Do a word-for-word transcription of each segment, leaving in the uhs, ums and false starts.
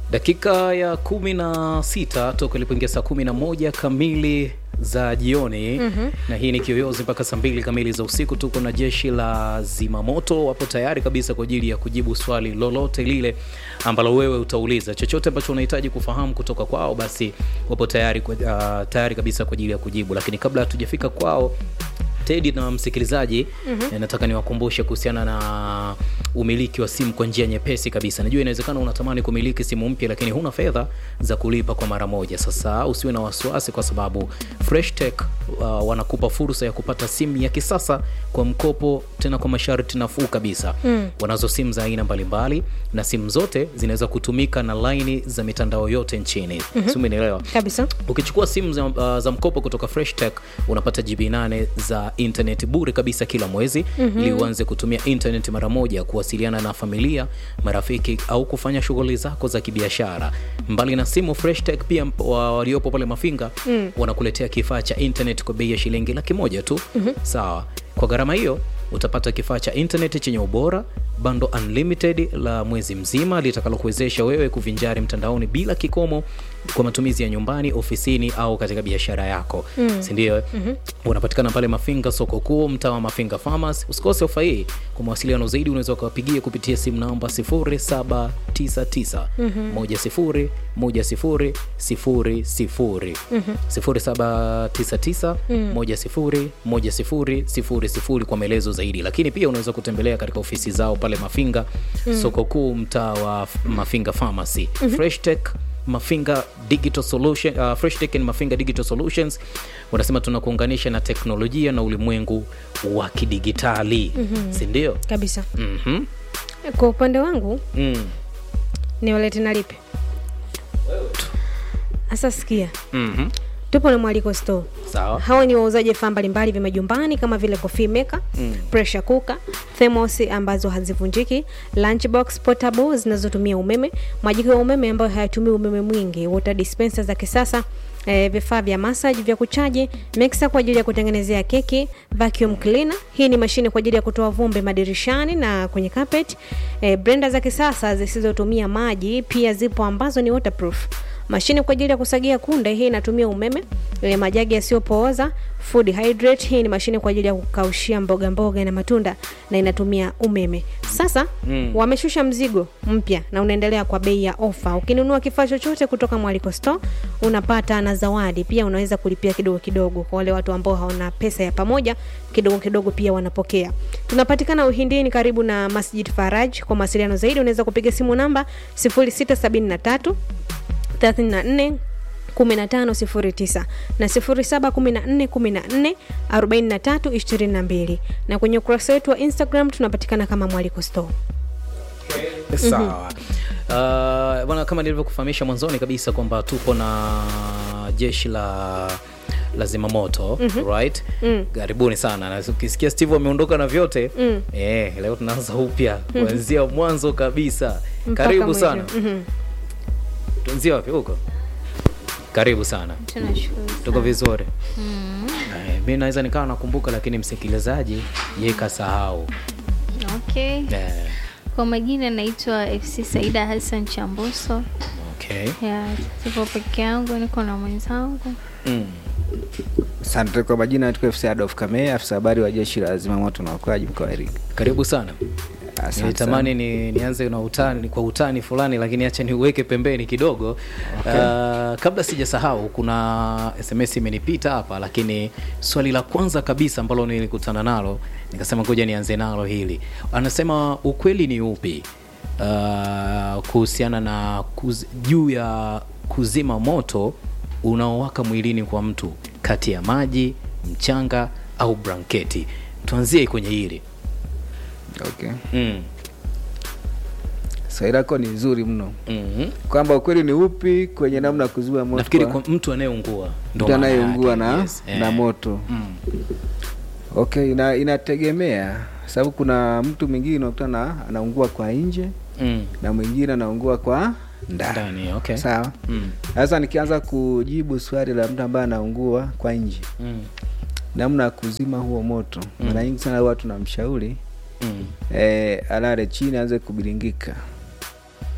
Dakika ya kumi na sita toka ilipoingia saa kumi na moja kamili za jioni. Mm-hmm. Na hii ni Kiyoyozi mpaka saa mbili kamili za usiku. Tuko na jeshi la zimamoto, wapo tayari kabisa kwa ajili ya kujibu swali lolote lile ambalo wewe utauliza. Chochote ambacho unahitaji kufahamu kutoka kwao, basi wapo tayari kwa, uh, tayari kabisa kwa ajili ya kujibu. Lakini kabla hatujafika kwao, Teddy na msikilizaji, mm-hmm. nataka niwakumbushe kuhusiana na umiliki wa simu kwa njia nyepesi kabisa. Najua inawezekana unatamani kumiliki simu mpya lakini huna fedha za kulipa kwa mara moja. Sasa usiwe na wasiwasi, kwa sababu Fresh Tech uh, wanakupa fursa ya kupata simu ya kisasa kwa mkopo, tena kwa masharti nafuu kabisa. Mm. Wanazo simu za aina mbalimbali na simu zote zinaweza kutumika na line za mitandao yote nchini. Mm-hmm. Sio, umeelewa? Kabisa. Ukichukua simu za, uh, za mkopo kutoka Fresh Tech unapata G B nane za internet bure kabisa kila mwezi. Mm-hmm. Ili uanze kutumia internet mara moja kuwasiliana na familia, marafiki au kufanya shughuli zako za kibiashara. Mbali na simu, Fresh Tech pia waliopo pale Mafinga, mm. wanakuletea kifaa cha internet kwa bei ya shilingi laki moja tu. Mm-hmm. Sawa. Kwa gharama hiyo utapata kifaa cha internet chenye ubora, bando unlimited la mwezi mzima litakalokuwezesha wewe kuvinjari mtandaoni bila kikomo kwa matumizi ya nyumbani, ofisini au katika biashara yako. Mm. Si ndio? Mm-hmm. Unapatikana pale Mafinga soko kuu, mtaa wa Mafinga Farmers. Usikose ofa hii. Kwa mawasiliano zaidi unaweza kuwapigia kupitia simu namba sifuri saba tisa tisa moja sifuri moja sifuri sifuri sifuri. Mm-hmm. sifuri saba tisa tisa moja sifuri moja sifuri sifuri sifuri kwa maelezo zaidi. Lakini pia unaweza kutembelea katika ofisi zao pale Mafinga, mm. soko kuu, mtaa wa Mafinga Pharmacy. Mm-hmm. Fresh Tech Mafinga Digital Solution, uh, Fresh Tech and Mafinga Digital Solutions wanasema tunakuunganisha na teknolojia na ulimwengu wa kidigitali. Mm-hmm. Si ndio? Kabisa. Mhm. Kwa upande wangu, mm. ni walete na lipi? Asa sikia. Mhm. Tupo na Mwaliko Store. Sawa. Hawa ni wauzaji vifaa mbalimbali vya majumbani kama vile coffee maker, mm. pressure cooker, thermos ambazo hazivunjiki, lunchbox portable zinazotumia umeme, majiko ya umeme ambayo hayatumii umeme mwingi, water dispenser za kisasa, e, vifaa vya massage vya kuchaji, mixer kwa ajili ya kutengenezea keki, vacuum cleaner, hii ni mashine kwa ajili ya kutoa vumbi madirishani na kwenye carpet, e, blender za kisasa zisizotumia maji, pia zipo ambazo ni waterproof. Mashine kwa ajili ya kusagia kunde, hii inatumia umeme. E, majagi yasiyopooza, food hydrate, hii ni mashine kwa ajili ya kukaushia mboga mboga na matunda na inatumia umeme. Sasa mm. wameshusha mzigo mpya na unaendelea kwa bei ya ofa. Ukinunua kifaa chochote kutoka Mwaliko Store unapata na zawadi. Pia unaweza kulipia kidogo kidogo. Kwa wale watu ambao hawana pesa ya pamoja, kidogo kidogo pia wanapokea. Tunapatikana Uhindini karibu na Masjid Faraj. Kwa mawasiliano zaidi unaweza kupiga simu namba sifuri sita sabini na tatu thelathini na nne kumi na tano sifuri tisa na sifuri saba kumi na nne kumi na nne arobaini na tatu ishirini na mbili, na kwenye ukurasa wetu wa Instagram tunapatikana kama Mwaliko Store. Okay. Sawa. Mm-hmm. Uh, bwana, kama nilivyokufahamisha mwanzoni kabisa kwamba tupo na jeshi la lazima moto. Mm-hmm. Right? Mm. Karibuni sana. Na ukisikia Steve ameondoka na vyote, mm. eh leo tunaanza upya kuanzia mm-hmm. mwanzo kabisa. Mpaka karibu mwisho sana. Mhm. Tuanzie wapi huko? Karibu sana. Tunashukuru. Tuko vizuri. Mm. Eh, mimi naweza nikawa nakumbuka lakini msikilizaji yeye kasahau. Okay. Yeah. Kwa majina naitwa F C Saida Hassan Chamboso. Okay. Yeah, sipo peke yangu, niko na mwenzangu. Mm. Asante. Kwa majina naitwa F C Adolf Kamea, afisa habari wa jeshi la zimamoto na uokoaji mkoa wa Iringa. Karibu sana. Nilitamani ni nianze na utani kwa utani fulani lakini acha niuweke pembeni kidogo. Okay. Uh, kabla sijasahau kuna S M S imenipita hapa, lakini swali la kwanza kabisa ambalo nilikutana nalo nikasema ngoja nianze nalo hili. Anasema ukweli ni upi uh, kuhusiana na kuz, juu ya kuzima moto unaowaka mwilini kwa mtu kati ya maji, mchanga au blanketi? Tuanzie kwenye hili. Okay. Mm. Swali lako ni nzuri mno. Mhm. Kwamba ukweli ni upi kwenye namna kuzima moto? Nafikiri kwa mtu anayeungua ndio anayeungua na yes. na eh. moto. Mm. Okay, ina inategemea sababu kuna mtu mwingine unakutana anaungua kwa nje, mm. na mwingine anaungua kwa ndani. Okay. Sawa. Mm. Sasa nikianza kujibu swali la mtu ambaye anaungua kwa nje. Mm. Namna kuzima huo moto. Mm. Mara nyingi sana watu tunamshauri Mm. Eh, alale chini aanze kubilingika.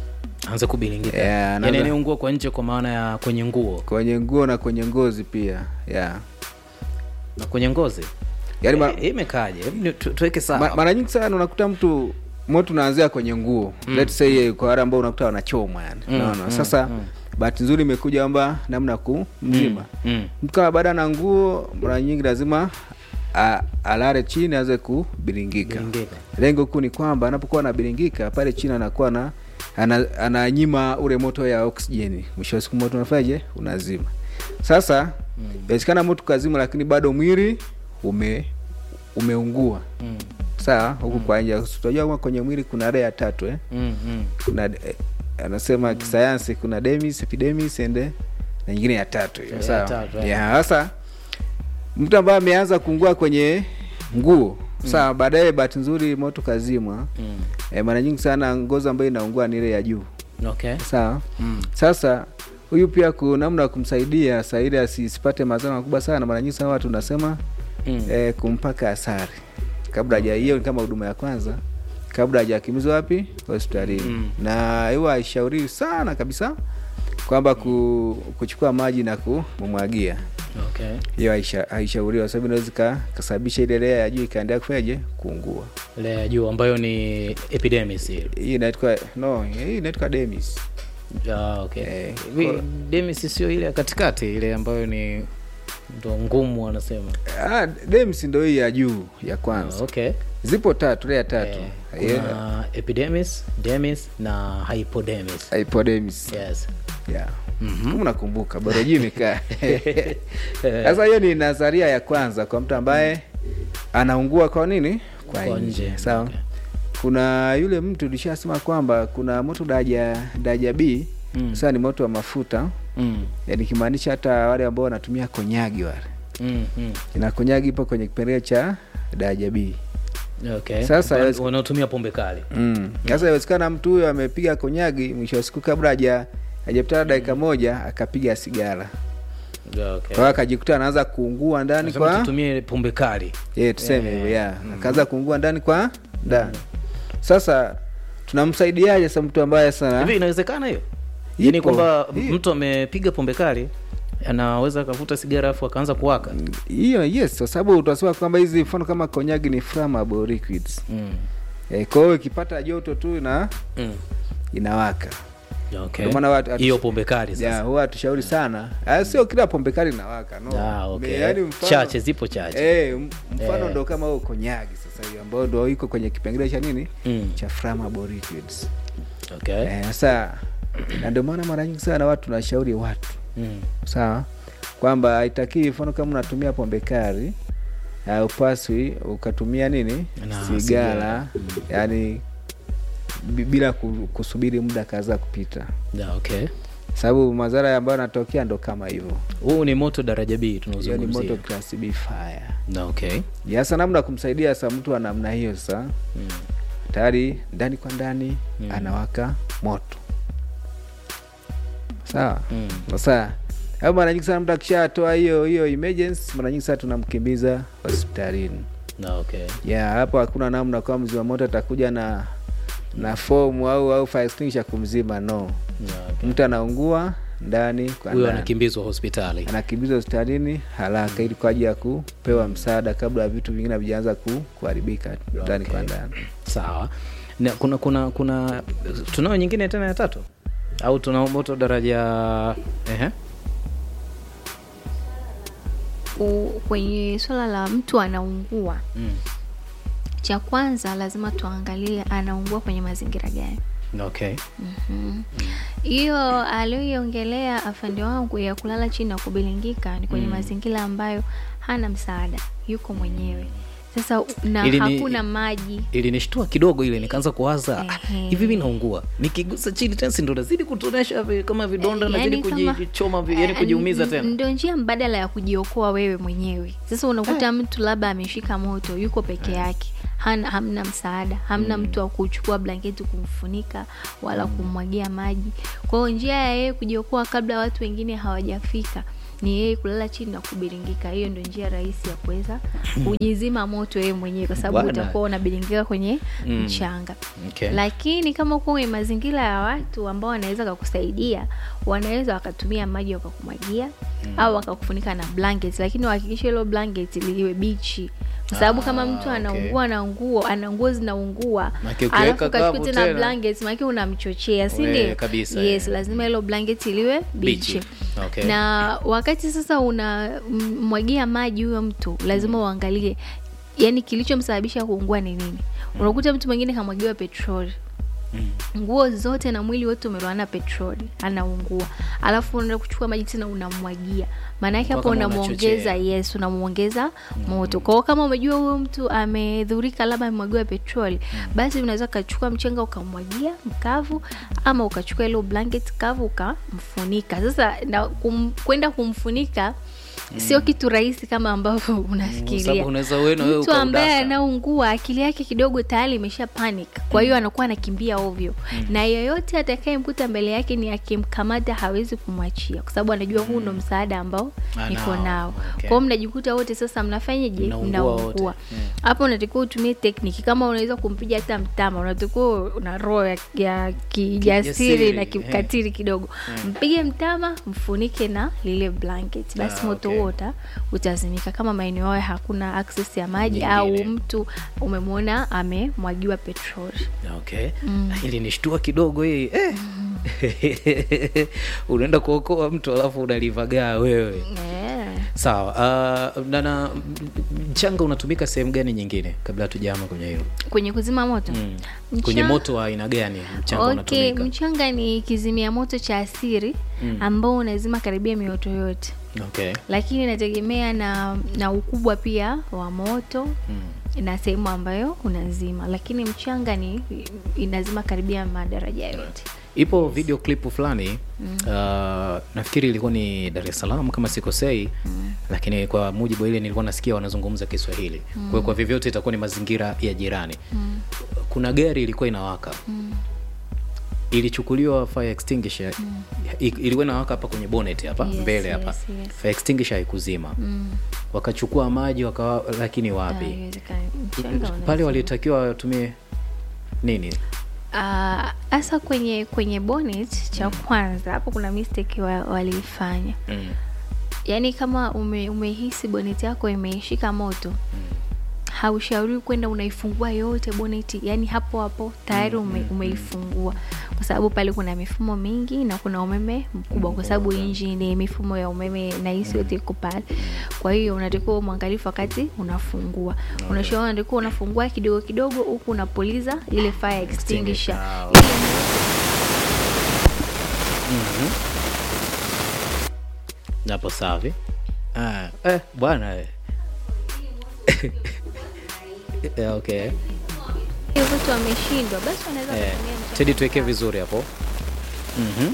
anaanza kubilingika. Yeah, yani anaanza- anaungua kwa nje kwa maana ya kwenye nguo kwenye nguo na kwenye ngozi pia. Yeah. na kwenye ngozi. Yaani ma- Eh, imekaje? Hebu ni- tu- tuweke sawa. Ma, mara nyingi sana unakuta mtu moto unaanzia kwenye nguo. Mm. Let's say kwa wale ambao unakuta wanachoma yani. Mm, Unaona? mm, Sasa mm. bahati nzuri imekuja kwamba namna ku mzima. Mm. Mtu kama baada na nguo mara nyingi lazima a- alale chini aweze kubiringika. Bilingika. Lengo kuu ni kwamba anapokuwa anabiringika pale chini anakuwa na ana, ananyima ule moto ya oksijeni. Mwisho wa siku moto unafanyaje? Unazima. Sasa inawezekana moto kazima lakini bado mwili ume umeungua. Mm. Sawa, huku mm. kwa nje tunajua kwenye mwili kuna layer tatu eh. Mm. Mm. Kuna eh, anasema mm. kisayansi kuna dermis, epidermis and na nyingine ya tatu hiyo. Ya Sawa. tatu, eh. Ya sasa mtu ambaye ameanza kuungua kwenye nguo mm. sawa, baadaye bahati nzuri moto kazimwa. Mm. Eh, mara nyingi sana ngozi ambayo inaungua ni ile ya juu. Okay. Sawa. Mm. Sasa huyu pia kuna namna ya kumsaidia saidi asipate madhara makubwa sana. Mara nyingi sana watu tunasema Mm. eh, kumpaka asali kabla haja hiyo ni kama huduma ya kwanza kabla hajakimbizwa wapi hospitalini. Mm. Na hiyo haishauriwi sana kabisa kwamba ku, kuchukua maji na kumwagia. Okay. Hiyo haisha, haishauriwi sababu inaweza kusababisha ile layer ya juu ikaendelea kufanyaje kuungua. Layer ya juu ambayo ni epidermis ile. Hii inaitwa no, hii inaitwa dermis. Ah, okay. Eh, Hivi kwa- dermis sio ile ya katikati ile ambayo ni ndo ngumu wanasema. Ah, dermis ndio hii ya juu ya kwanza. Ah, okay. Zipo tatu, layer tatu. Eh, kuna epidermis, dermis na hypodermis. Hypodermis. Yes. Yeah. Mhm. Kama nakumbuka biolojia imekaa. Sasa hiyo ni nadharia ya kwanza kwa mtu ambaye anaungua kwa nini? Kwa, Kwa nje. nje. Sawa. Okay. Kuna yule mtu tulishasema kwamba kuna moto daraja daraja B. Mm. Sasa ni moto wa mafuta. Mm. Yaani kimaanisha hata wale ambao wanatumia konyagi wale. Mm. Mm. Ina konyagi ipo kwenye kipengele cha daraja B. Okay. Sasa Wan- haiwezi- wanaotumia pombe kali. Mm. Sasa inawezekana mtu huyo amepiga konyagi mwisho wa siku kabla haja hajapita dakika moja akapiga sigara. Okay. Kwa hiyo akajikuta anaanza kuungua ndani Nasema kwa tutumie pombe kali. eh tuseme Eh, hivyo yeah. mm. Akaanza kuungua ndani kwa ndani. Sasa tunamsaidiaje sasa mtu ambaye sana Hivi inawezekana hiyo? Yaani Ipo. kwamba Hiyo. mtu amepiga pombe kali anaweza akavuta sigara afu akaanza kuwaka. hiyo yes, kwa sababu utasema kwamba hizi mfano kama konyagi ni flammable liquids. Mm. Eh, kwa hiyo ikipata joto tu na Mm. inawaka. Okay. Ndio maana watu Hiyo pombe kali sasa. yeah, huwa tushauri sana. Ah, sio kila pombe kali inawaka, no. Ah, okay. Me- yaani mfano- Chache zipo chache. Eh, m- mfano Eh. ndo kama huo konyagi sasa hiyo ambao ndo iko kwenye kipengele cha nini? Mm. Cha flammable liquids. Okay. Eh, sasa na ndio maana mara nyingi sana watu tunashauri watu Mm. sawa kwamba haitakiwi mfano kama unatumia pombe kali uh, upaswi ukatumia nini Na sigara, sigara. yani bi- bila ku- kusubiri muda kadhaa kupita, Yeah, okay. sababu madhara ambayo yanatokea ndo kama hivyo. Huu ni moto daraja B Hiyo ni tunaozungumzia. moto class B fire. Na okay. Ya sasa namna kumsaidia sasa mtu wa namna hiyo sasa Mm. tayari ndani kwa ndani Mm. anawaka moto. Sawa? Mm. Sasa hapo mara nyingi sana mtu akishatoa hiyo hiyo emergency, mara nyingi sana tunamkimbiza hospitalini. Na okay. Ya hapo hakuna namna kwa mzima moto atakuja na na fomu au au fire extinguisher kumzima, no. Na okay. Mtu anaungua ndani kwa Huyo ndani. anakimbizwa hospitali. Anakimbizwa hospitalini haraka ili kwa ajili ya kupewa msaada kabla ya vitu vingine havijaanza ku, kuharibika ndani Okay. kwa ndani. Sawa. Na kuna kuna kuna tunao nyingine tena ya tatu? Au tuna moto daraja ehe? U- kwenye swala la mtu anaungua, Mm. cha kwanza lazima tuangalie anaungua kwenye mazingira gani. Okay. Hiyo aliyoiongelea afande wangu ya kulala chini na kubilingika ni kwenye Mm. mazingira ambayo hana msaada, yuko mwenyewe. Sasa na Ili ni- hakuna maji. Ilinishtua kidogo ile, nikaanza kuwaza ah, Ehe. hivi mimi naungua. Nikigusa chini tena si ndo nazidi kutonesha vi- kama vidonda Eh, nazidi yani kama- kujichoma vi- yani eh, kujiumiza n- tena. Ndio njia mbadala ya kujiokoa wewe mwenyewe. Sasa unakuta mtu labda ameshika moto, yuko peke yake, hana hamna msaada, hamna mtu wa kuchukua blanketi kumfunika wala kummwagia maji. Kwa hiyo njia ya yeye kujiokoa kabla watu wengine hawajafika ni yeye kulala chini na kubiringika. Hiyo ndio njia rahisi ya kuweza kujizima moto yeye mwenyewe, kwa sababu Bwana. utakuwa unabiringika kwenye Mm. mchanga. Okay. Lakini kama uko kwenye mazingira ya watu ambao wanaweza kukusaidia, wanaweza wakatumia maji wakakumwagia au wakakufunika na blanket, lakini uhakikishe hilo blanket liwe bichi, kwa sababu Ah, kama mtu anaungua na nguo ana nguo zinaungua, Maana ukiweka alafu kavu kachukua tena tena. blanket, maana unamchochea, si We, ndio? kabisa, Yes, eh. lazima hilo blanket liwe bichi. Bichi. Okay. Na wakati sasa unamwagia maji huyo mtu, lazima uangalie yani kilichomsababisha kuungua ni nini. Unakuta mtu mwingine kamwagiwa petroli, nguo zote na mwili wote umelowana petroli, anaungua, alafu unaenda kuchukua maji tena unamwagia, maana yake hapo Kama unamuongeza, unachochea. yes, unamuongeza moto. Kwa hiyo kama umejua huyo mtu amedhurika, labda amemwagiwa petroli, basi unaweza ukachukua mchanga ukamwagia mkavu, ama ukachukua ile blanket kavu ukamfunika. Sasa na kum, kwenda kumfunika sio kitu rahisi kama ambavyo unafikiria. Sababu unaweza wewe na wewe Mtu ambaye ukaudaka. anaungua akili yake kidogo tayari imesha panic, kwa hiyo anakuwa anakimbia ovyo, na yoyote atakayemkuta mbele yake ni akimkamata hawezi kumwachia, kwa sababu anajua huu ndo msaada ambao Ah, niko nao. nao. Okay. Kwa hiyo mnajikuta wote sasa mnafanyaje? Mnaungua Mnaungua. wote. Mm. Hapo unatakiwa utumie technique, kama unaweza kumpiga hata mtama, unatakiwa una roho ya, ya kijasiri Kijasiri, na kikatili kidogo. Mpige mtama, mfunike na lile blanket, basi Ah, moto okay. uta utazimika. Kama maeneo hayo hakuna access ya maji Nyingine. au mtu umemwona amemwagiwa petroli. Okay. Ili nishtua kidogo hii. Eh. Unaenda kuokoa mtu alafu unalivagaa wewe. Yeah. Sawa. Uh, na na mchanga unatumika sehemu gani nyingine kabla hatujama kwenye hilo? Kwenye kuzima moto. Mm. Mcha- Kwenye moto wa aina gani mchanga Okay, unatumika? mchanga ni kizimia moto cha asili ambao unazima karibia mioto yote. Okay. Lakini inategemea na na ukubwa pia wa moto Mm. na sehemu ambayo unazima, lakini mchanga ni inazima karibia madaraja yote. Ipo video clip fulani uh, nafikiri ilikuwa ni Dar es Salaam kama sikosei, lakini kwa mujibu ile nilikuwa nasikia wanazungumza Kiswahili. Kwa hiyo kwa vyovyote itakuwa ni mazingira ya jirani. Kuna gari ilikuwa inawaka. Ilichukuliwa fire extinguisher. I- ilikuwa inawaka hapa kwenye bonnet hapa Yes, mbele hapa. yes, yes. Fire extinguisher haikuzima. Wakachukua maji wakawa, lakini wapi? Haiwezekani. Mchanga unazima. Pale walitakiwa watumie nini? Ah, hasa kwenye kwenye bonnet cha kwanza hapo kuna mistake wa, walifanya. Mm. Yaani kama ume, umehisi bonnet yako imeshika moto, haushauriwi kwenda unaifungua yote bonnet, yani hapo hapo tayari ume, umeifungua, kwa sababu pale kuna mifumo mingi na kuna umeme mkubwa, kwa sababu engine, mifumo ya umeme na hisi yote iko pale. Kwa hiyo unatakiwa mwangalifu wakati unafungua. Unashauri unatakiwa unafungua kidogo kidogo, huku unapuliza ile fire extinguisher. Ah, Ile Napo safi. Ah, eh bwana eh. Eh, okay. hiyo watu wameshindwa, basi wanaweza Eh, kutumia mchanga. Tedi tuweke vizuri hapo. Mhm.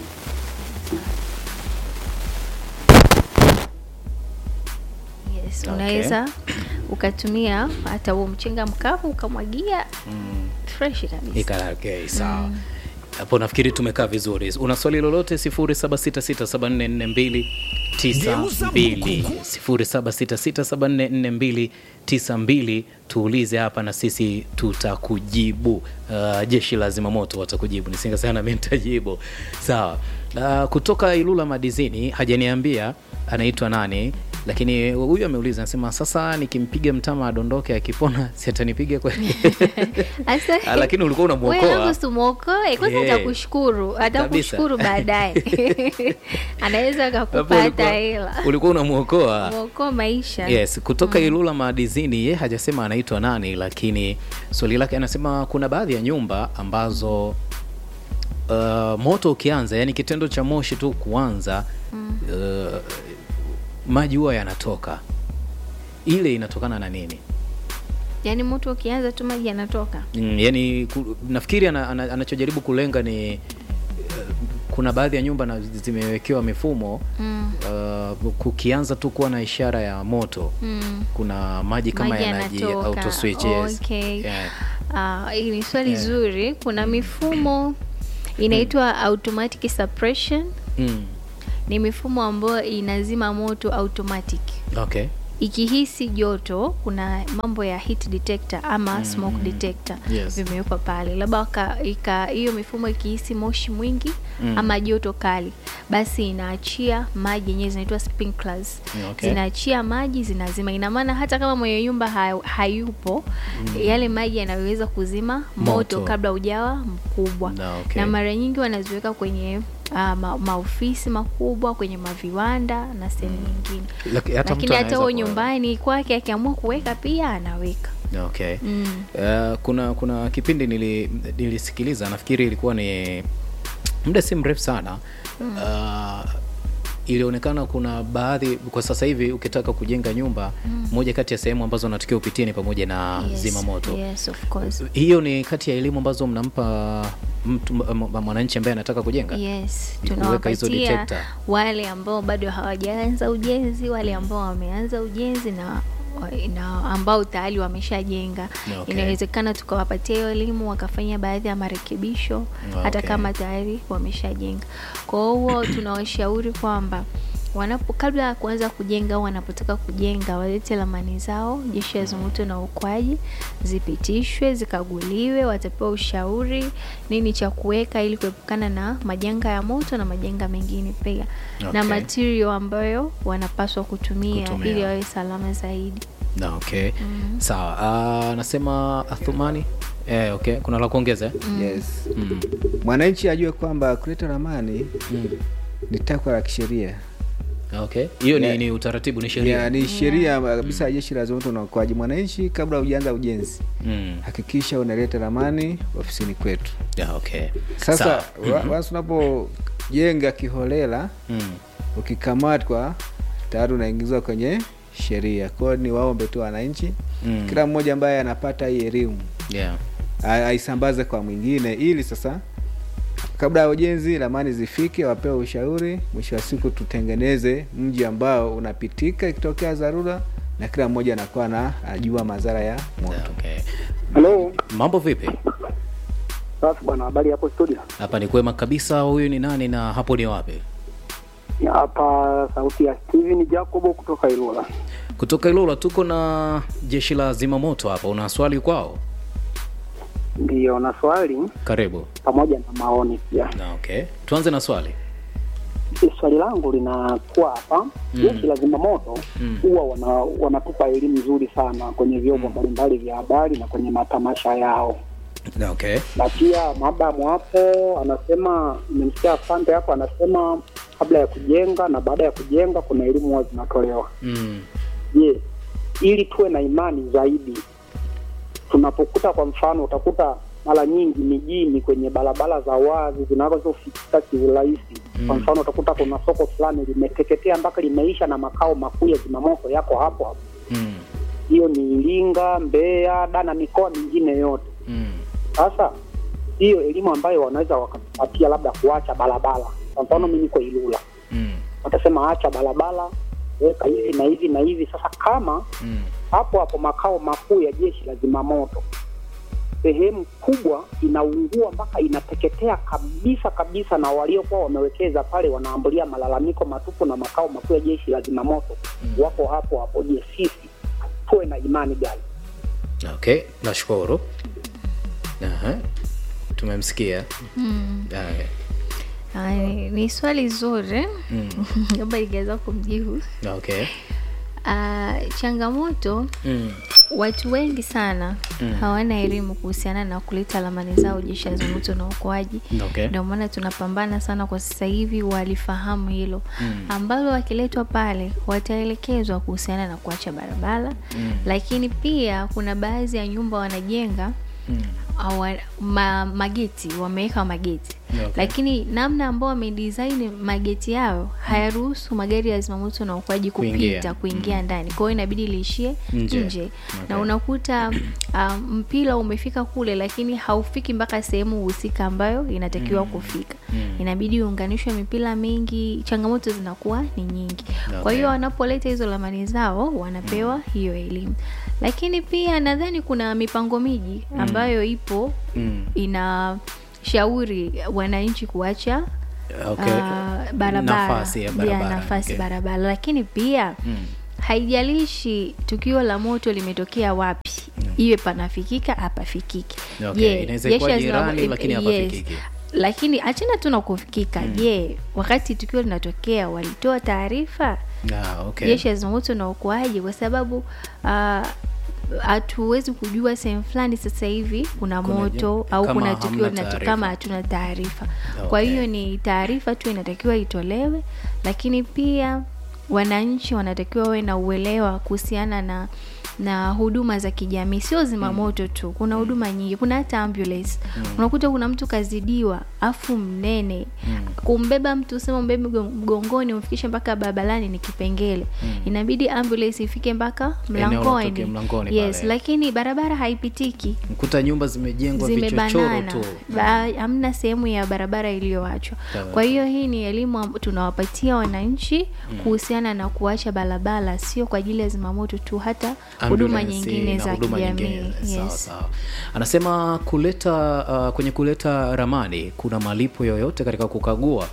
Yes, Okay. unaweza ukatumia hata huo mchenga mkavu ukamwagia fresh kabisa. Ika okay, sawa. Hapo nafikiri tumekaa vizuri. Una swali lolote sifuri saba sita sita saba nne nne mbili tisa mbili sifuri saba sita sita saba nne nne mbili tisa mbili, tuulize hapa na sisi tutakujibu. Uh, jeshi la zimamoto watakujibu. Nisinga sana mimi nitajibu. Sawa. Uh, kutoka Ilula Madizini hajaniambia anaitwa nani, lakini huyu ameuliza, anasema sasa nikimpiga mtama adondoke akipona si atanipiga kweli? Asa, Ah, lakini ulikuwa unamuokoa. wewe lazima usimuokoe kwanza, Yeah. atakushukuru, atakushukuru Kabisa. baadaye. Anaweza Hapo akakupa hata ulikuwa- hela. ulikuwa unamuokoa. Muokoa maisha. Yes, kutoka Ilula Madizini, ye hajasema anaitwa nani, lakini swali lake anasema kuna baadhi ya nyumba ambazo uh, moto ukianza, yani kitendo cha moshi tu kuanza, uh, maji huwa yanatoka. Ile inatokana na nini? Yaani moto ukianza tu maji yanatoka. Mm, yani ku, nafikiri ana, ana, anachojaribu kulenga ni uh, kuna baadhi ya nyumba na zimewekewa mifumo Mm. uh, kukianza tu kuwa na ishara ya moto, Mm. kuna maji kama Maji yanaji yanatoka. auto switch. Yes. Okay. Yeah. Ah, hii ni swali Yeah. zuri. Kuna mifumo inaitwa automatic suppression. Mm. ni mifumo ambayo inazima moto automatic. Okay. Ikihisi joto, kuna mambo ya heat detector ama mm, smoke detector yes. vimewekwa pale. Labda hiyo mifumo ikihisi moshi mwingi mm. ama joto kali, basi inaachia maji yenyewe, zinaitwa sprinklers. Okay. Zinaachia maji, zinazima. Ina maana hata kama mwenye nyumba hayupo, mm. yale maji yanaweza kuzima moto, moto kabla hujawa mkubwa. No, okay. Na mara nyingi wanaziweka kwenye Uh, ma, maofisi makubwa, kwenye maviwanda na sehemu nyingine. Laki, hata lakini hata huo nyumbani kwake akiamua kuweka pia anaweka. Okay. Mm. Uh, kuna kuna kipindi nili, nilisikiliza, nafikiri ilikuwa ni muda si mrefu sana. Mm. Uh, ilionekana kuna baadhi, kwa sasa hivi ukitaka kujenga nyumba, mm. moja kati ya sehemu ambazo unatakiwa upitie ni pamoja na yes, zima moto. Yes, of course. Hiyo ni kati ya elimu ambazo mnampa mtu mwananchi ambaye anataka kujenga? Yes, tunawapatia wale ambao bado hawajaanza ujenzi, wale ambao wameanza ujenzi na na ambao tayari wameshajenga. Okay. Inawezekana tukawapatia elimu wakafanya baadhi ya marekebisho. Okay. Hata kama tayari wameshajenga. Kwa hiyo tunawashauri kwamba wanapo kabla ya kuanza kujenga au wanapotaka kujenga, walete ramani zao Jeshi la Zimamoto na Uokoaji, zipitishwe, zikaguliwe, watapewa ushauri nini cha kuweka ili kuepukana na majanga ya moto na majanga mengine pia. Okay. Na material ambayo wanapaswa kutumia, kutumia. ili wawe salama zaidi. Na okay. Mm. Sawa. Uh, nasema Athumani. Eh, okay. Kuna la kuongeza? Mm. Yes. Mm. Mwananchi ajue kwamba kuleta ramani mm. ni takwa la kisheria. Okay. Hiyo yeah. ni, ni utaratibu, ni sheria. Yeah, ni sheria kabisa ya Jeshi la Zimamoto na Uokoaji. Mwananchi kabla hujaanza ujenzi, mm. hakikisha unaleta ramani ofisini kwetu. Yeah, okay. Sasa mm-hmm. once unapojenga kiholela, mm. ukikamatwa tayari unaingizwa kwenye sheria. Kwa hiyo ni waombe tu wananchi, mm. kila mmoja ambaye anapata hii elimu, yeah, aisambaze kwa mwingine ili sasa kabla ya ujenzi ramani zifike, wapewe ushauri, mwisho wa siku tutengeneze mji ambao unapitika ikitokea dharura na kila mmoja anakuwa na ajua madhara ya moto. Yeah, okay. Hello. Mambo vipi? Safi bwana, habari hapo studio? Hapa ni kwema kabisa. Huyu ni nani na hapo ni wapi? Hapa sauti ya Steven Jacobo kutoka Ilula. Kutoka Ilula. Tuko na Jeshi la Zimamoto hapa. Una swali kwao? Ndio, na swali. Karibu. Pamoja na maoni pia. Na okay. Tuanze na swali. Swali langu linakuwa hapa, mm. Jeshi la Zimamoto huwa mm. wana wanatupa elimu nzuri sana kwenye vyombo mbalimbali mm. vya habari na kwenye matamasha yao. Na okay. Na pia madamu hapo anasema, nimemsikia afande hapo anasema kabla ya kujenga na baada ya kujenga kuna elimu huwa zinatolewa. Mm. Je, ili tuwe na imani zaidi, tunapokuta kwa mfano utakuta mara nyingi mijini kwenye barabara za wazi zinazofikika kiurahisi. Mm. Kwa mfano utakuta kuna soko fulani limeteketea mpaka limeisha na makao makuu ya Zimamoto yako hapo hapo. Mm. Hiyo ni Iringa, Mbeya, na mikoa mingine yote. Mm. Sasa hiyo elimu ambayo wanaweza wakapatia labda kuacha barabara. Kwa mfano mimi niko Ilula. Mm. Watasema acha barabara, weka hivi na hivi na hivi. Sasa kama mm. hapo hapo makao makuu ya Jeshi la Zimamoto sehemu kubwa inaungua mpaka inateketea kabisa kabisa, na waliokuwa wamewekeza pale wanaambulia malalamiko matupu na makao makuu ya Jeshi la Zimamoto mm. wako hapo hapo. Je, sisi tuwe na imani gani? Okay, nashukuru. Aha. Tumemsikia. Mm. Ai, ni swali zuri. Mm. Labda ingeweza kumjibu. Okay. Uh, changamoto mm. watu wengi sana mm. hawana elimu kuhusiana na kuleta ramani zao Jeshi la Zimamoto na Uokoaji. Okay. Ndio maana tunapambana sana kwa sasa hivi walifahamu hilo. Mm. Ambalo wakiletwa pale wataelekezwa kuhusiana na kuacha barabara. Mm. Lakini pia kuna baadhi ya nyumba wanajenga mm. au ma, mageti wameweka mageti. Okay. Lakini namna ambao wamedesign mageti yao hayaruhusu magari ya Zimamoto na Uokoaji kupita kuingia mm. ndani. Kwa hiyo inabidi liishie nje. Nje. Okay. Na unakuta um, mpira umefika kule lakini haufiki mpaka sehemu husika ambayo inatakiwa mm. kufika. Mm. Inabidi uunganishwe mipira mingi, changamoto zinakuwa ni nyingi. Okay. Kwa hiyo wanapoleta hizo ramani zao wanapewa mm. hiyo elimu. Lakini pia nadhani kuna mipango miji ambayo ipo mm. ina shauri wananchi kuacha Okay. uh, barabara Nafasi ya barabara, ya nafasi okay. barabara, lakini pia Mm. haijalishi tukio la moto limetokea wapi, iwe panafikika hapafikiki. Okay, Je, inaweza jeshi kuwa la zimamoto- jirani, lakini yes. hapafikiki. Lakini achana tu na kufikika. Je, wakati tukio linatokea walitoa taarifa Ah, okay. jeshi la zimamoto na uokoaji? Kwa sababu ah, hatuwezi kujua sehemu fulani sasa hivi kuna Kuna moto je- au kama kuna hamna tukio linatokea taarifa. kama hatuna taarifa. Okay. Kwa hiyo ni taarifa tu inatakiwa itolewe, lakini pia wananchi wanatakiwa wawe na uelewa kuhusiana na na huduma za kijamii, sio zimamoto tu. Kuna huduma nyingi, kuna hata ambulance. Unakuta kuna mtu kazidiwa afu mnene, kumbeba mtu sema mbebe mgo- mgongoni umfikishe mpaka barabarani ni kipengele. Inabidi ambulance ifike mpaka watoke mlangoni. mlangoni Yes, pale. lakini barabara haipitiki, Mkuta nyumba zimejengwa vichochoro zimebanana, tu. Ba- hamna sehemu ya barabara iliyoachwa. Sawa. Kwa hiyo hii ni elimu amb- tunawapatia wananchi kuhusiana na kuacha barabara, sio kwa ajili ya zimamoto tu, hata huduma Ambulance nyingine na za huduma kijamii. nyingine. Sawa, Yes. sawa. Anasema kuleta uh, kwenye kuleta ramani kuna malipo yoyote katika kukagua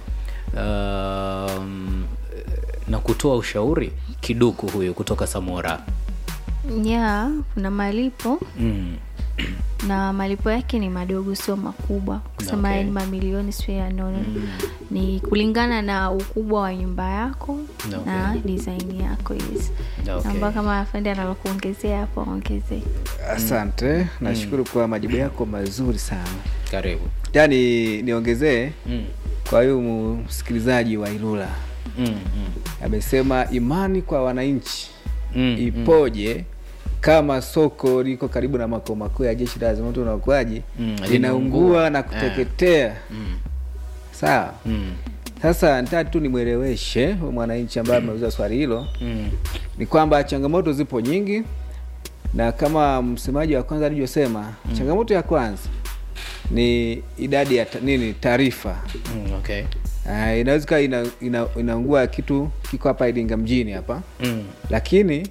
um, na kutoa ushauri? Kiduku huyu kutoka Samora. Yeah, kuna malipo Mm. na malipo yake ni madogo, sio makubwa kusema Okay. okay. ni mamilioni, sio ya nono. Ni kulingana na ukubwa wa nyumba yako Okay. na design yako. Yes. Okay. Ambao kama afande analokuongezea hapo ongezee. Asante, nashukuru kwa majibu yako mazuri sana. Karibu. Yaani niongezee Mm. kwa huyu msikilizaji wa Ilula. Mm. Mm. Amesema imani kwa wananchi Mm. ipoje kama soko liko karibu na makao makuu ya jeshi la zimamoto na uokoaji Mm, linaungua linaungua. na kuteketea. Mm. Sawa. Mm. Sasa nataka tu nimweleweshe huyu mwananchi ambaye ameuliza swali hilo, Mm. ni kwamba changamoto zipo nyingi, na kama msemaji wa kwanza alivyosema, changamoto ya kwanza ni idadi ya ta, nini taarifa. Mm. Okay. Uh, inaweza kuwa ina, ina, inaungua kitu kiko hapa Iringa mjini hapa, Mm. lakini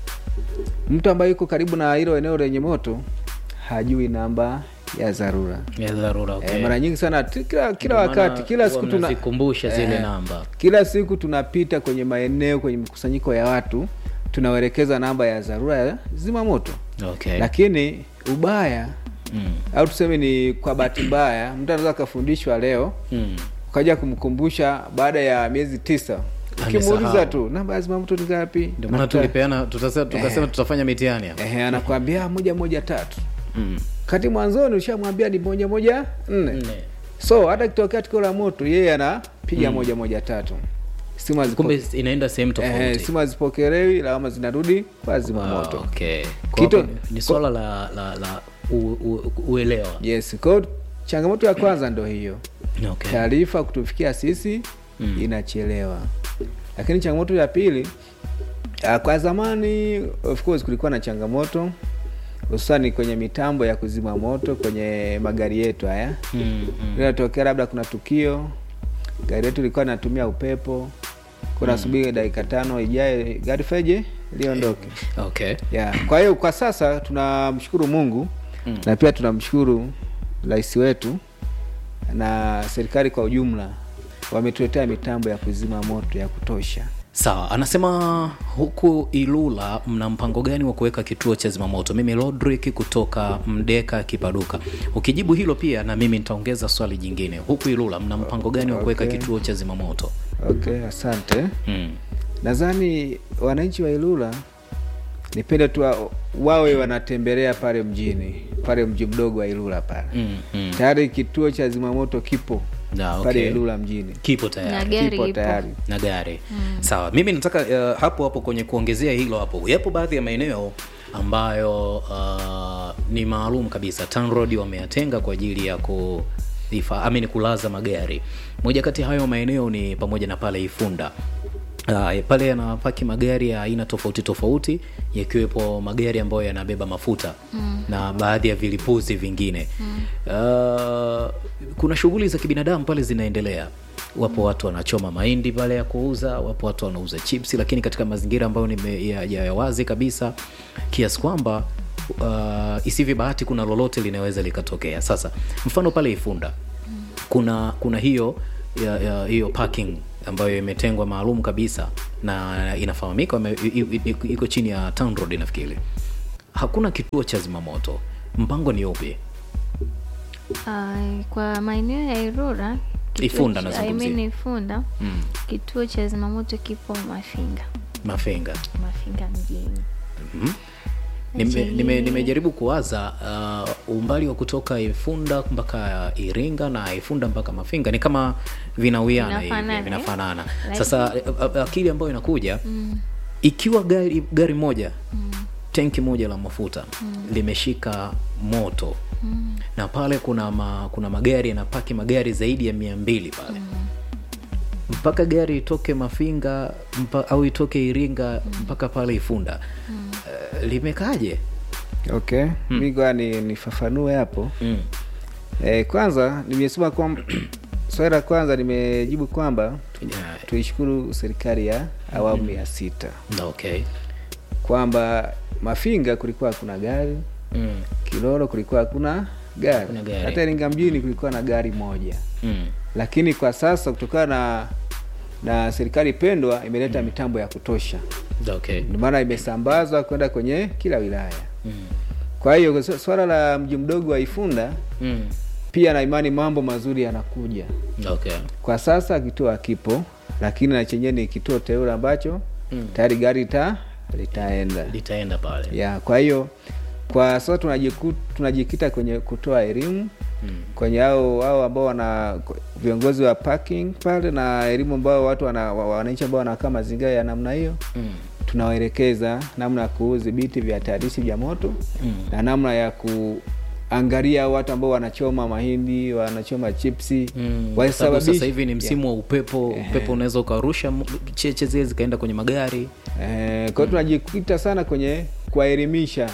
mtu ambaye yuko karibu na hilo eneo lenye moto hajui namba ya dharura. Ya dharura, okay. Eh, mara nyingi sana ti- kila, kila Ndio maana wakati kila siku huwa tuna mnazikumbusha zile eh, namba. kila siku tunapita kwenye maeneo, kwenye mikusanyiko ya watu, tunawaelekeza namba ya dharura ya zimamoto. Okay. Lakini ubaya Mm. au tuseme ni kwa bahati mbaya, mtu anaweza kafundishwa leo Mm. ukaja kumkumbusha baada ya miezi tisa, ukimuuliza Amesahau. tu namba ya zimamoto ni ngapi, Ndio maana tulipeana tutasema tukasema tutafanya mitihani hapa. ehe, anakuambia moja moja tatu. Mm. Kati mwanzoni ushamwambia ni moja moja nne. Nne. So hata kitokea tukio la moto, yeye anapiga moja moja tatu. Simu hazipo- Kumbe inaenda sehemu eh, tofauti. simu hazipokelewi, lawama zinarudi kwa zimamoto. Ah, okay. Kwa Kitu- hapo ni swala la la, la u, u, uelewa. Yes, kwa hiyo changamoto ya kwanza ndio hiyo. Okay. Taarifa kutufikia sisi Mm. inachelewa. Lakini changamoto ya pili, uh, kwa zamani of course kulikuwa na changamoto hususani kwenye mitambo ya kuzima moto kwenye magari yetu haya. Mm. Mm. Inatokea labda kuna tukio, gari yetu ilikuwa inatumia upepo, kuna mm. subiri dakika tano ijaye gari feje liondoke. Okay. Yeah. Kwa hiyo kwa sasa tunamshukuru Mungu mm. na pia tunamshukuru rais wetu na serikali kwa ujumla, wametuletea mitambo ya kuzima moto ya kutosha. Sawa, anasema huku Ilula mna mpango gani wa kuweka kituo cha zimamoto? Mimi Rodrick kutoka Mdeka Kipaduka. Ukijibu hilo pia na mimi nitaongeza swali jingine. Huku Ilula mna mpango gani wa kuweka Okay. kituo cha zimamoto? Okay, asante. Mm. Nadhani wananchi wa Ilula nipende tu wa- wawe wanatembelea pale mjini, pale mji mdogo wa Ilula pale. Mm. Mm. Tayari kituo cha zimamoto kipo Na, okay. pale Ilula mjini. Kipo Na tayari. gari Kipo ipo. tayari. Na gari. Sawa, mimi nataka uh, hapo hapo kwenye kuongezea hilo hapo. Yapo baadhi ya maeneo ambayo uh, ni maalum kabisa. TANROADS wameyatenga kwa ajili ya ku ifa, amini kulaza magari. Moja kati ya hayo maeneo ni pamoja na pale Ifunda. Uh, pale yanapaki magari ya aina tofauti tofauti, yakiwepo magari ambayo yanabeba mafuta mm. na baadhi ya vilipuzi vingine mm. uh, kuna shughuli za kibinadamu pale zinaendelea. Wapo watu wanachoma mahindi pale ya kuuza, wapo watu wanauza chipsi, lakini katika mazingira ambayo ni ya, ya, ya wazi kabisa, kiasi kwamba uh, isivyo bahati kuna lolote linaweza likatokea. Sasa mfano pale Ifunda kuna kuna hiyo ya, ya hiyo parking ambayo imetengwa maalum kabisa na inafahamika ime- i- i- i- iko chini ya Town Road nafikiri, hakuna kituo cha zimamoto. Mpango ni upi? Uh, kwa maeneo ya Ilula kituo Ifunda cha- nazungumzia. I mean Ifunda, Mm. kituo cha zimamoto kipo Mafinga, Mafinga. Mafinga mjini. Mhm. Nime- nime- nimejaribu kuwaza uh, umbali wa kutoka Ifunda mpaka Iringa na Ifunda mpaka Mafinga ni kama vinawiana hivi, Vinafanana, vinafanana. eh? Sasa a- a- akili ambayo inakuja ikiwa gari gari moja tenki moja la mafuta limeshika moto na pale kuna ma, kuna magari yanapaki magari zaidi ya mia mbili pale mpaka gari itoke Mafinga mpa, au itoke Iringa mpaka pale Ifunda uh, limekaje? Okay, hmm. mi kwa ni nifafanue hapo Mm. eh, kwanza nimesema kwamba swali la kwanza nimejibu kwamba Yeah. tuishukuru serikali ya awamu ya sita Okay. kwamba Mafinga kulikuwa hakuna gari, Mm. Kilolo kulikuwa hakuna gari, Hakuna gari. hata Iringa mjini kulikuwa na gari moja. Mm. Lakini kwa sasa kutokana na na serikali pendwa imeleta mitambo ya kutosha, Okay. ndio maana imesambazwa kwenda kwenye kila wilaya. Mm. Kwa hiyo su- swala la mji mdogo wa Ifunda Mm. pia na imani mambo mazuri yanakuja. Okay. Kwa sasa kituo hakipo, lakini na chenyewe ni kituo teule ambacho Mm. tayari gari ta litaenda. Litaenda pale. Ya, kwa hiyo kwa sasa tunajiku, tunajikita kwenye kutoa elimu Mm. kwenye hao hao ambao wana viongozi wa parking pale na elimu ambao watu wana wa- wananchi ambao wanakaa mazingira ya namna hiyo. Mm. Tunawaelekeza namna ya kudhibiti vihatarishi vya moto Mm. na namna ya kuangalia watu ambao wanachoma mahindi, wanachoma chipsi, Mm. Sababu wasababisha sasa hivi ni msimu wa upepo, upepo unaweza ukarusha m- cheche zile zikaenda kwenye magari. Eh, kwa hiyo tunajikita sana kwenye kuwaelimisha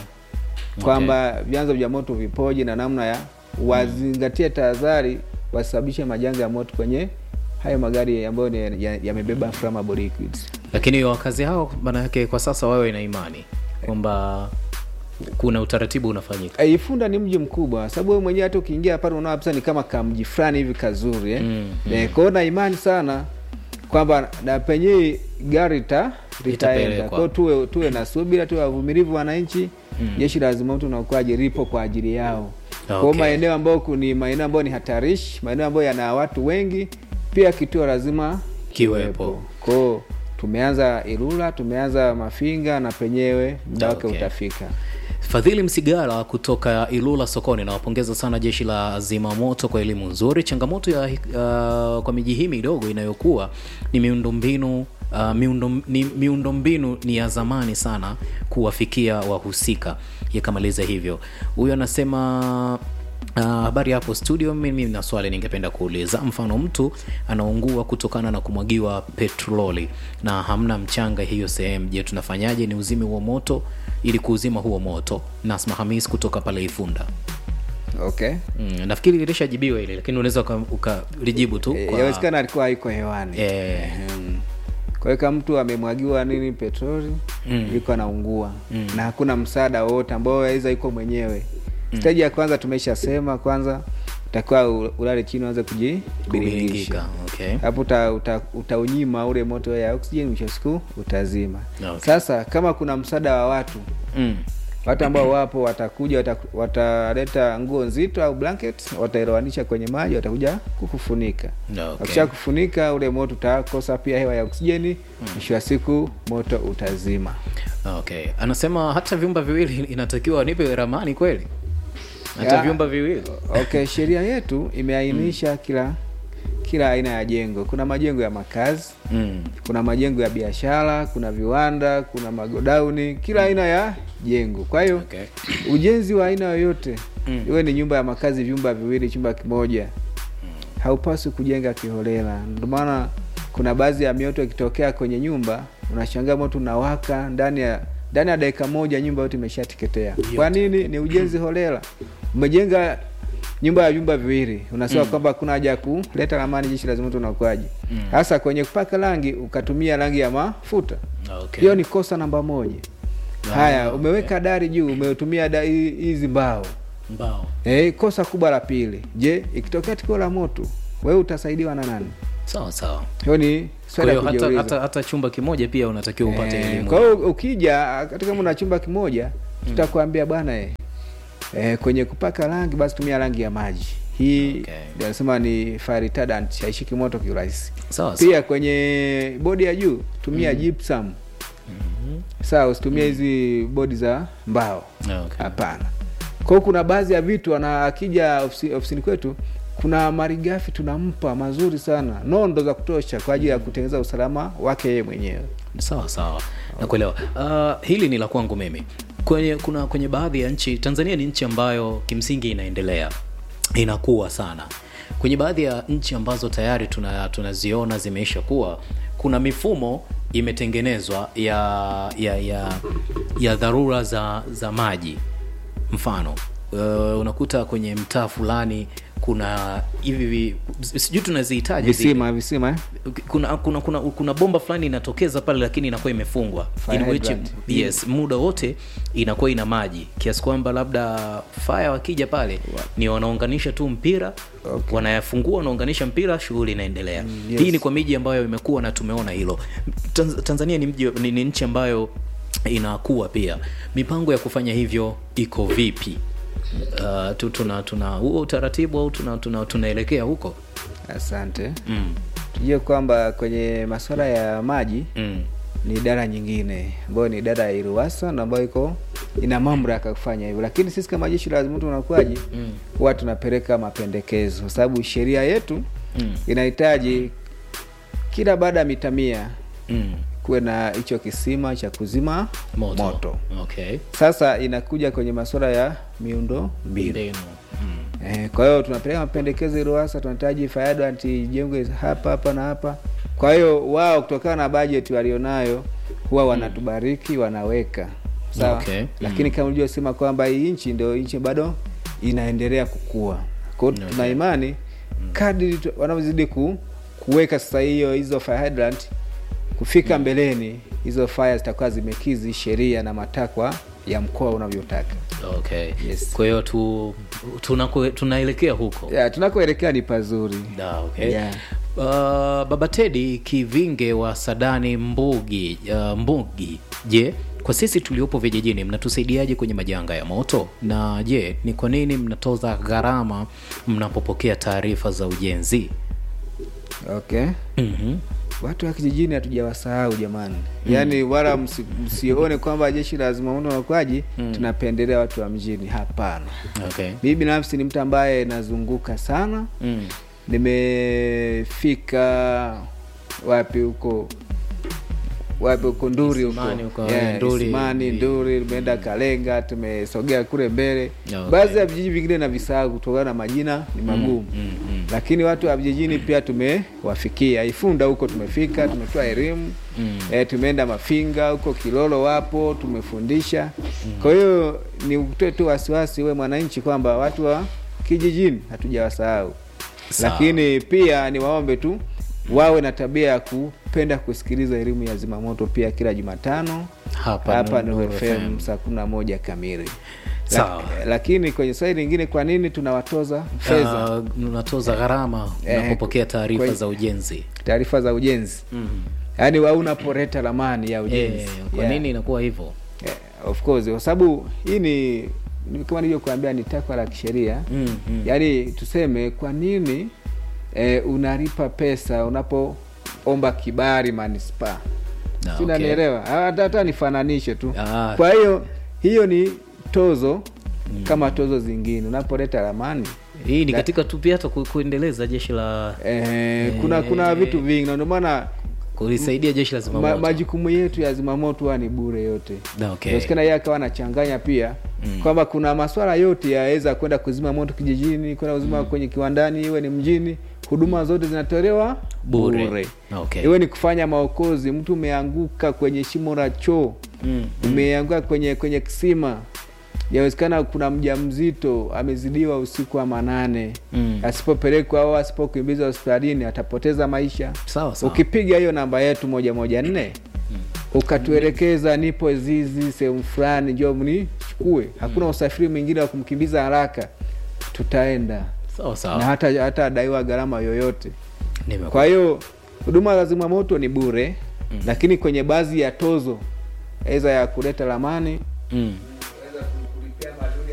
kwamba vyanzo vya moto vipoje na namna ya wazingatie tahadhari wasababishe majanga ya moto kwenye hayo magari ambayo ni- ya- yamebeba flammable liquids. Lakini wakazi hao maana yake kwa sasa wawe na imani kwamba kuna utaratibu unafanyika. Eh, Ifunda ni mji mkubwa sababu wewe mwenyewe hata ukiingia pale unaona kabisa ni kama kamji fulani hivi kazuri eh. Mm, Eh, kwa hiyo na imani sana kwamba na penye gari ta litaenda. Litapelekwa. Kwa hiyo tuwe tuwe na subira, tuwe wavumilivu wananchi. Mm. Jeshi la zimamoto na uokoaji lipo kwa ajili yao. Kwa hiyo Okay. maeneo ambayo ni maeneo ambayo ni hatarishi, maeneo ambayo yana watu wengi, pia kituo lazima Kiwepo. Kwa hiyo tumeanza Ilula, tumeanza Mafinga na penyewe muda wake Okay. utafika. Fadhili Msigala kutoka Ilula sokoni, nawapongeza sana jeshi la zimamoto kwa elimu nzuri. Changamoto ya uh, kwa miji hii midogo inayokuwa ni miundombinu uh, miundo, ni miundombinu ni ya zamani sana kuwafikia wahusika. Yakamaliza hivyo. Huyo anasema Uh, habari hapo studio, mimi na swali ningependa kuuliza. Mfano mtu anaungua kutokana na kumwagiwa petroli na hamna mchanga hiyo sehemu, je, tunafanyaje ni uzime huo moto ili kuuzima huo moto? Nasma Hamis kutoka pale Ifunda. Okay. Mm, nafikiri ilishajibiwa ile, lakini unaweza uka- ukalijibu tu E, kwa- yawezekana alikuwa haiko hewani. Eh. Mm. Kwa hiyo kama mtu amemwagiwa nini petroli, Mm. yuko anaungua Mm. na hakuna msaada wote ambao aweza yuko mwenyewe. Mm. Stage ya kwanza tumeshasema, kwanza utakuwa u- ulale chini uanze kujibiringisha. kubiringika. Okay. Hapo uta, uta, utaunyima ule moto ya oxygen, mwisho wa siku utazima. Okay. Sasa kama kuna msaada wa watu Mm. watu ambao wapo watakuja wata- wataleta nguo nzito au blanket, watairowanisha kwenye maji, watakuja kukufunika. Okay. Wakisha kufunika ule moto utakosa pia hewa ya oksijeni, mwisho wa siku moto utazima. Okay. Anasema hata vyumba viwili inatakiwa nipe ramani kweli? Hata Ya. vyumba viwili. Okay, sheria yetu imeainisha kila kila aina ya jengo. Kuna majengo ya makazi, Mm. kuna majengo ya biashara, kuna viwanda, kuna magodauni, kila aina ya jengo. Kwa hiyo Okay. ujenzi wa aina yoyote, Mm. iwe ni nyumba ya makazi, vyumba viwili, chumba kimoja, haupaswi kujenga kiholela. Ndio maana kuna baadhi ya mioto ikitokea kwenye nyumba, unashangaa moto unawaka ndani ya ndani ya dakika moja, nyumba yote imeshateketea. Kwa nini? Ni ujenzi holela. Umejenga nyumba ya vyumba viwili, unasema kwamba mm. kuna haja ya kuleta ramani jeshi la zimamoto na uokoaji. Hasa kwenye kupaka rangi ukatumia rangi ya mafuta. Okay. Hiyo ni kosa namba moja. Ah, Haya, okay. umeweka dari juu, umetumia da- hi- hizi mbao. Mbao. Eh, kosa kubwa la pili. Je, ikitokea tukio la moto, wewe utasaidiwa na nani? Sawa sawa. Hiyo ni Kwa swala hiyo la hata, kujiuliza. hata hata chumba kimoja pia unatakiwa upate Eh, elimu. kwa hiyo ukija hata kama una chumba kimoja tutakwambia bwana eh, eh kwenye kupaka rangi basi tumia rangi ya maji. Hii Okay. ndio nasema ni fire retardant, haishiki moto kirahisi. Sawa sawa. Pia kwenye bodi ya juu tumia gypsum. Sawa, usitumie hizi bodi za mbao. Okay. Hapana. Kwa hiyo kuna baadhi ya vitu ana akija ofisi, ofisini kwetu kuna malighafi tunampa mazuri sana, nondo za kutosha kwa ajili ya kutengeneza usalama wake yeye mwenyewe. Sawa sawa. Nakuelewa. Uh, hili ni la kwangu mimi. Kwenye kuna kwenye baadhi ya nchi, Tanzania ni nchi ambayo kimsingi inaendelea. Inakuwa sana. Kwenye baadhi ya nchi ambazo tayari tuna tunaziona zimeisha kuwa, kuna mifumo imetengenezwa ya ya ya ya dharura za za maji. Mfano, uh, unakuta kwenye mtaa fulani kuna hivi sijui tunazihitaji Visima visima eh? kuna kuna kuna kuna bomba fulani inatokeza pale lakini inakuwa imefungwa, Fire in which hydrant. yes muda wote inakuwa ina maji kiasi kwamba labda fire wakija pale ni wanaunganisha tu mpira, Okay. wanayafungua wanaunganisha mpira, shughuli inaendelea. Mm, yes. Hii ni kwa miji ambayo imekuwa na tumeona hilo. Tanz- Tanzania ni mji ni, ni nchi ambayo inakuwa pia. Mipango ya kufanya hivyo iko vipi? Uh, tu tuna tuna huo utaratibu au tuna tuna tunaelekea huko? Asante. Mm. Tujue kwamba kwenye masuala ya maji Mm. ni idara nyingine ambayo ni idara ya IRUWASA na ambayo iko ina mamlaka ya kufanya hivyo, lakini sisi kama jeshi la zimamoto na uokoaji Mm. huwa tunapeleka mapendekezo kwa sababu sheria yetu Mm. inahitaji kila baada ya mita mia Mm. kuwe na hicho kisima cha kuzima Moto. moto. Okay. Sasa inakuja kwenye masuala ya miundo mbinu. Mbinu. Mm. Eh, kwa hiyo tunapeleka mapendekezo IRUWASA, tunahitaji fire hydrant ijengwe hapa hapa na hapa. Kwa hiyo wao kutokana na budget walionayo huwa wanatubariki, wanaweka. Sawa. Okay. Lakini kama ulivyosema kwamba hii nchi ndio nchi bado inaendelea kukua. Kwa hiyo Okay. tuna imani kadri tu- wanavyozidi ku, kuweka sasa hiyo hizo fire hydrant kufika mbeleni hizo fire zitakuwa zimekizi sheria na matakwa ya mkoa unavyotaka. Okay. Yes. Kwa hiyo tu tunako tunaelekea huko. Yeah, tunakoelekea ni pazuri. Da, okay. Yeah. Uh, Baba Teddy Kivinge wa Sadani Mbugi, uh, Mbugi. Je, kwa sisi tuliopo vijijini mnatusaidiaje kwenye majanga ya moto? Na je, ni kwa nini mnatoza gharama mnapopokea taarifa za ujenzi? Okay. Mhm. Watu wa kijijini hatujawasahau jamani. Yaani wala msi, msione kwamba jeshi la zimamoto na uokoaji tunapendelea watu wa mjini, hapana. Okay. Mimi binafsi ni mtu ambaye nazunguka sana. Mm. Nimefika wapi huko wapi huko Nduri huko. Isimani huko, Yeah, Nduri. Isimani, Nduri, tumeenda Kalenga, tumesogea kule mbele. Okay. Baadhi ya vijiji vingine na visahau kutokana na majina ni magumu. Mm, mm. Lakini watu wa vijijini pia tumewafikia. Ifunda huko tumefika, tumetoa elimu. Mm. Eh, tumeenda Mafinga huko, Kilolo wapo, tumefundisha. Kwa hiyo ni utoe tu wasiwasi wewe mwananchi kwamba watu wa kijijini hatujawasahau. Sawa. Lakini pia ni waombe tu wawe na tabia ya kupenda kusikiliza elimu ya zimamoto pia kila Jumatano Hapa, hapa Nuru Nuru F M. F M saa kumi na moja kamili. Sawa. Lak, lakini kwenye swali lingine, kwa nini tunawatoza fedha Uh, mnatoza gharama Eh, mnapopokea taarifa kwenye- za ujenzi? taarifa za ujenzi? Mm. Yaani wewe unapoleta ramani ya ujenzi. Eh, kwa Yeah. nini inakuwa hivyo? Yeah, of course kwa sababu hii ni ni kama nilivyokuambia ni takwa la kisheria. Mm, mm. Yaani tuseme kwa nini eh, unalipa pesa unapoomba kibali manispaa. Ah, Sina okay. nielewa. Hata hata nifananishe tu. Ah. Kwa hiyo hiyo ni tozo kama tozo zingine unapoleta ramani. Hii ni Na- katika tu pia hata ku- kuendeleza jeshi la Eh, kuna kuna vitu vingi na ndio maana kulisaidia jeshi la ma, zimamoto. majukumu yetu ya zimamoto huwa ni bure yote. Na, okay. Inawezekana yeye akawa anachanganya pia Mm. kwamba kuna masuala yote yaweza kwenda kuzima moto kijijini, kwenda kuzima mm. kwenye kiwandani, iwe ni mjini, huduma zote zinatolewa Bure. bure. Okay. Iwe ni kufanya maokozi, mtu umeanguka kwenye shimo la choo, Mm. umeanguka kwenye kwenye kisima. Yawezekana kuna mjamzito amezidiwa usiku wa manane. Mm. Asipopelekwa au asipokimbizwa hospitalini atapoteza maisha. Sawa sawa. Ukipiga hiyo namba yetu moja moja nne ukatuelekeza nipo zizi sehemu fulani, njoo mnichukue, hakuna usafiri mwingine wa kumkimbiza haraka, tutaenda Sawa na sawa. hata hata daiwa gharama yoyote. Nimekuwa. Kwa hiyo huduma za zimamoto ni bure, mm. lakini kwenye baadhi ya tozo aidha ya kuleta lamani mm.